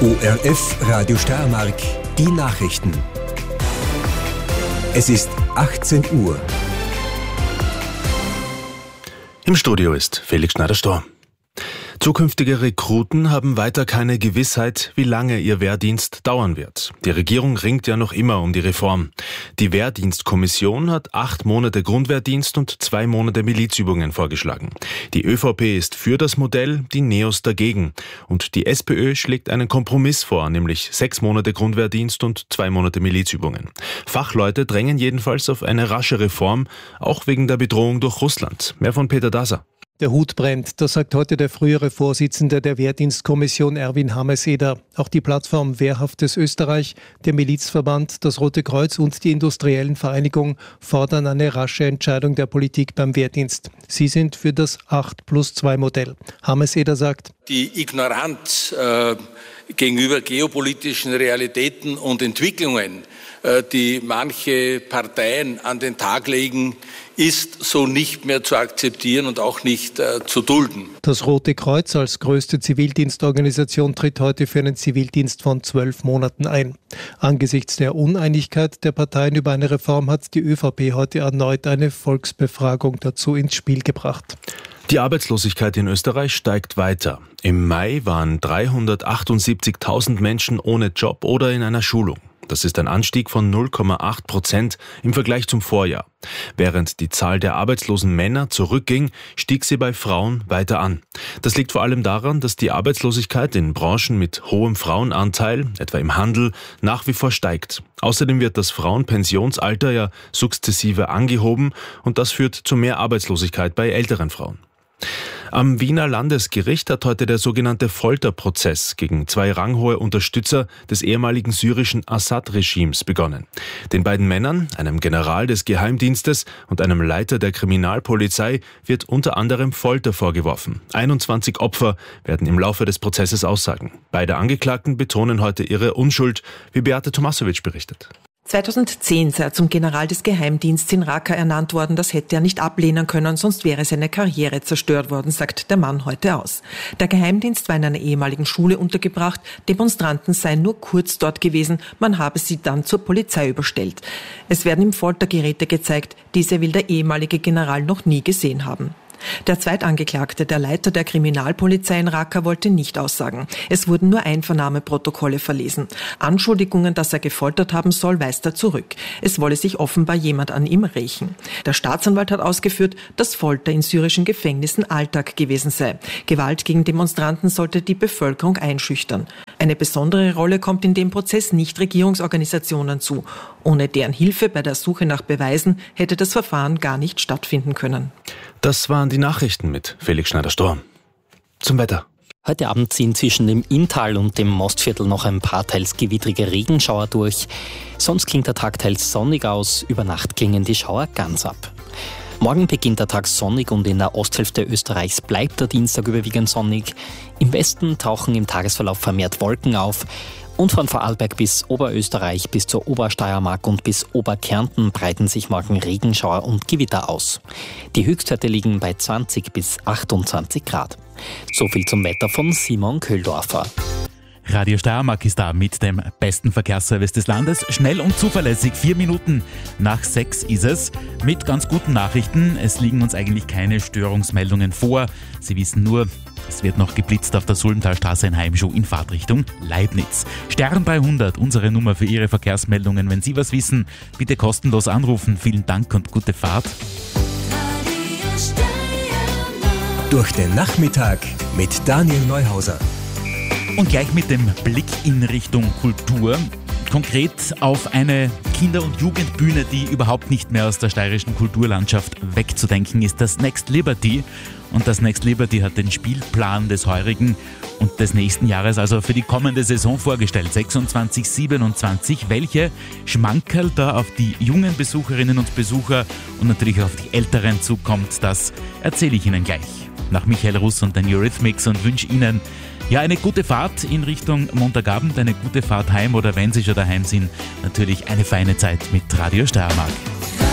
ORF Radio Steiermark, die Nachrichten. Es ist 18 Uhr. Im Studio ist Felix Schneider-Storr. Zukünftige Rekruten haben weiter keine Gewissheit, wie lange ihr Wehrdienst dauern wird. Die Regierung ringt ja noch immer um die Reform. Die Wehrdienstkommission hat 8 Monate Grundwehrdienst und 2 Monate Milizübungen vorgeschlagen. Die ÖVP ist für das Modell, die NEOS dagegen. Und die SPÖ schlägt einen Kompromiss vor, nämlich 6 Monate Grundwehrdienst und 2 Monate Milizübungen. Fachleute drängen jedenfalls auf eine rasche Reform, auch wegen der Bedrohung durch Russland. Mehr von Peter Daser. Der Hut brennt, das sagt heute der frühere Vorsitzende der Wehrdienstkommission Erwin Hameseder. Auch die Plattform Wehrhaftes Österreich, der Milizverband, das Rote Kreuz und die Industriellen Vereinigung fordern eine rasche Entscheidung der Politik beim Wehrdienst. Sie sind für das 8+2 Modell. Hameseder sagt: Die Ignoranz gegenüber geopolitischen Realitäten und Entwicklungen, die manche Parteien an den Tag legen, ist so nicht mehr zu akzeptieren und auch nicht zu dulden. Das Rote Kreuz als größte Zivildienstorganisation tritt heute für einen Zivildienst von 12 Monaten ein. Angesichts der Uneinigkeit der Parteien über eine Reform hat die ÖVP heute erneut eine Volksbefragung dazu ins Spiel gebracht. Die Arbeitslosigkeit in Österreich steigt weiter. Im Mai waren 378.000 Menschen ohne Job oder in einer Schulung. Das ist ein Anstieg von 0,8% im Vergleich zum Vorjahr. Während die Zahl der arbeitslosen Männer zurückging, stieg sie bei Frauen weiter an. Das liegt vor allem daran, dass die Arbeitslosigkeit in Branchen mit hohem Frauenanteil, etwa im Handel, nach wie vor steigt. Außerdem wird das Frauenpensionsalter ja sukzessive angehoben und das führt zu mehr Arbeitslosigkeit bei älteren Frauen. Am Wiener Landesgericht hat heute der sogenannte Folterprozess gegen 2 ranghohe Unterstützer des ehemaligen syrischen Assad-Regimes begonnen. Den beiden Männern, einem General des Geheimdienstes und einem Leiter der Kriminalpolizei, wird unter anderem Folter vorgeworfen. 21 Opfer werden im Laufe des Prozesses aussagen. Beide Angeklagten betonen heute ihre Unschuld, wie Beate Tomasovic berichtet. 2010 sei er zum General des Geheimdienstes in Raqqa ernannt worden. Das hätte er nicht ablehnen können, sonst wäre seine Karriere zerstört worden, sagt der Mann heute aus. Der Geheimdienst war in einer ehemaligen Schule untergebracht. Demonstranten seien nur kurz dort gewesen. Man habe sie dann zur Polizei überstellt. Es werden ihm Foltergeräte gezeigt. Diese will der ehemalige General noch nie gesehen haben. Der Zweitangeklagte, der Leiter der Kriminalpolizei in Raqqa, wollte nicht aussagen. Es wurden nur Einvernahmeprotokolle verlesen. Anschuldigungen, dass er gefoltert haben soll, weist er zurück. Es wolle sich offenbar jemand an ihm rächen. Der Staatsanwalt hat ausgeführt, dass Folter in syrischen Gefängnissen Alltag gewesen sei. Gewalt gegen Demonstranten sollte die Bevölkerung einschüchtern. Eine besondere Rolle kommt in dem Prozess Nichtregierungsorganisationen zu. Ohne deren Hilfe bei der Suche nach Beweisen hätte das Verfahren gar nicht stattfinden können. Das waren die Nachrichten mit Felix Schneider-Storr. Zum Wetter. Heute Abend ziehen zwischen dem Inntal und dem Mostviertel noch ein paar teils gewittrige Regenschauer durch. Sonst klingt der Tag teils sonnig aus, über Nacht klingen die Schauer ganz ab. Morgen beginnt der Tag sonnig und in der Osthälfte Österreichs bleibt der Dienstag überwiegend sonnig. Im Westen tauchen im Tagesverlauf vermehrt Wolken auf. Und von Vorarlberg bis Oberösterreich bis zur Obersteiermark und bis Oberkärnten breiten sich morgen Regenschauer und Gewitter aus. Die Höchstwerte liegen bei 20 bis 28 Grad. So viel zum Wetter von Simon Köhldorfer. Radio Steiermark ist da mit dem besten Verkehrsservice des Landes. Schnell und zuverlässig, 4 Minuten nach 6 ist es. Mit ganz guten Nachrichten. Es liegen uns eigentlich keine Störungsmeldungen vor. Sie wissen nur, es wird noch geblitzt auf der Sulmtalstraße in Heimschuh in Fahrtrichtung Leibniz. Stern 300, unsere Nummer für Ihre Verkehrsmeldungen. Wenn Sie was wissen, bitte kostenlos anrufen. Vielen Dank und gute Fahrt. Durch den Nachmittag mit Daniel Neuhauser. Und gleich mit dem Blick in Richtung Kultur. Konkret auf eine Kinder- und Jugendbühne, die überhaupt nicht mehr aus der steirischen Kulturlandschaft wegzudenken ist, das Next Liberty. Und das Next Liberty hat den Spielplan des heurigen und des nächsten Jahres, also für die kommende Saison vorgestellt, 26, 27. Welche Schmankerl da auf die jungen Besucherinnen und Besucher und natürlich auf die Älteren zukommt, das erzähle ich Ihnen gleich. Nach Michael Russ und den Eurythmics und wünsche Ihnen eine gute Fahrt in Richtung Montagabend, eine gute Fahrt heim oder wenn Sie schon daheim sind, natürlich eine feine Zeit mit Radio Steiermark.